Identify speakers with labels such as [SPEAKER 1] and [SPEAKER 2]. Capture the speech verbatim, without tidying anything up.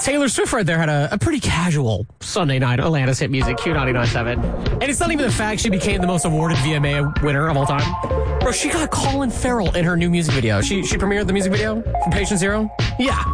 [SPEAKER 1] Taylor Swift right there had a, a pretty casual Sunday night Atlanta's hit music, Q ninety-nine point seven. And it's not even the fact she became the most awarded V M A winner of all time. Bro, she got Colin Farrell in her new music video. She she premiered the music video from Patient Zero. Yeah.